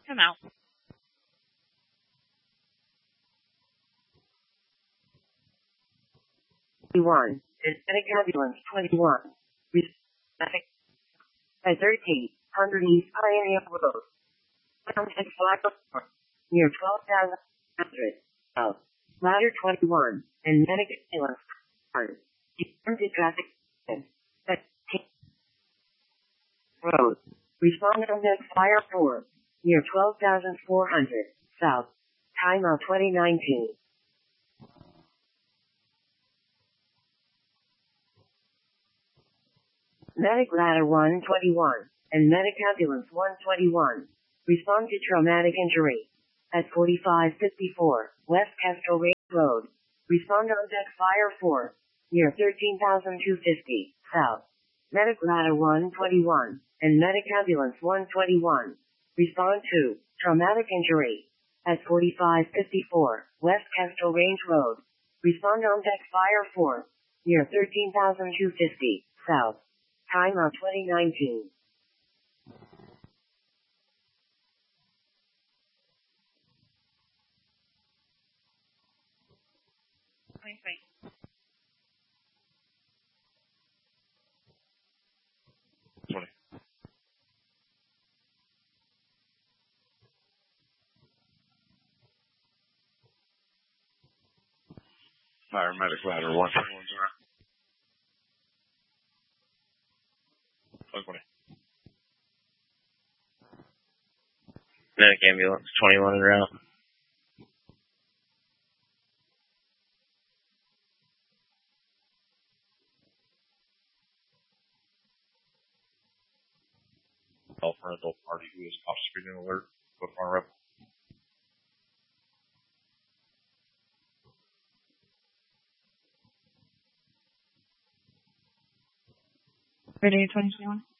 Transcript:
him out. One. Aesthetic ambulance 21. Traffic by 1300 East Pioneer Road. Contact flag near 12,000 South. Ladder 21 and medic ambulance. Determined traffic. Road. Respond on next fire 4 near 12,400 South. Time of 2019. Medic Ladder 121 and Medic Ambulance 121. Respond to traumatic injury. At 4554 West Kestrel Range Road. Respond on deck fire 4 near 13,250 South. Medic Ladder 121 and Medic Ambulance 121. Respond to traumatic injury. At 4554 West Kestrel Range Road. Respond on deck fire 4 near 13,250 South. Time of 2019. Wait. Fire medic ladder 121. Medic ambulance 21 en route. Call for an adult party who is off speeding alert. Put on rep. Ready 2021?